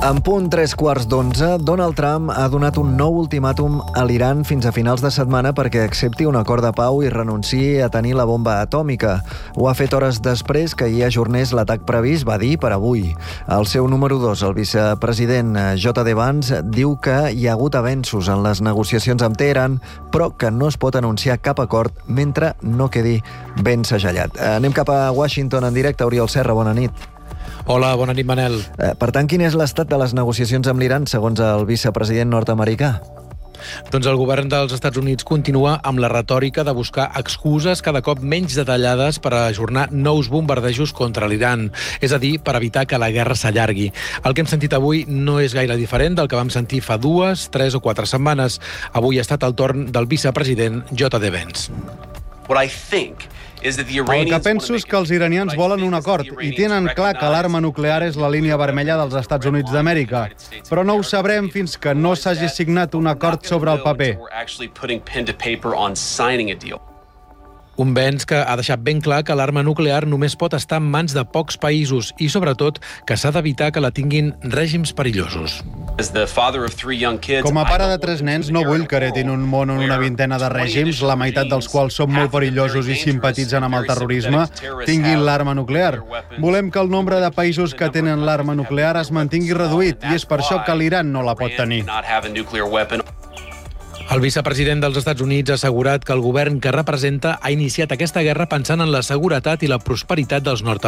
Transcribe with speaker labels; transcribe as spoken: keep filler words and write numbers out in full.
Speaker 1: En punt tres quarts d'onze, Donald Trump ha donat un nou ultimàtum a l'Iran fins a finals de setmana perquè accepti un acord de pau i renunciï a tenir la bomba atòmica. Ho ha fet hores després que hi ajornés l'atac previst, va dir, per avui. El seu número dos, el vicepresident J D Vance, diu que hi ha hagut avenços en les negociacions amb Teheran, però que no es pot anunciar cap acord mentre no quedi ben segellat. Anem cap a Washington en directe. Oriol Serra, bona nit.
Speaker 2: Hola, bona nit, Manel.
Speaker 1: Eh, per tant, quin és l'estat de les negociacions amb l'Iran, segons el vicepresident nord-americà?
Speaker 2: Doncs el govern dels Estats Units continua amb la retòrica de buscar excuses cada cop menys detallades per ajornar nous bombardejos contra l'Iran, és a dir, per evitar que la guerra s'allargui. El que hem sentit avui no és gaire diferent del que vam sentir fa dues, tres o quatre setmanes. Avui ha estat el torn del vicepresident J D Vance.
Speaker 3: What I think
Speaker 4: El que penso és que els iranians volen un acord i tenen clar que l'arma nuclear és la línia vermella dels Estats Units d'Amèrica, però no ho sabrem fins que no s'hagi signat un acord sobre el paper.
Speaker 2: Un Vance que ha deixat ben clar que l'arma nuclear només pot estar en mans de pocs països i, sobretot, que s'ha d'evitar que la tinguin règims perillosos.
Speaker 4: Com a pare de tres nens, no vull que heretin un món on una vintena de règims, la meitat dels quals són molt perillosos i simpatitzen amb el terrorisme, tinguin l'arma nuclear. Volem que el nombre de països que tenen l'arma nuclear es mantingui reduït i és per això que l'Iran no la pot tenir.
Speaker 2: El vicepresident dels Estats Units ha assegurat que el govern que representa ha iniciat aquesta guerra pensant en la seguretat i la prosperitat dels nord-americans.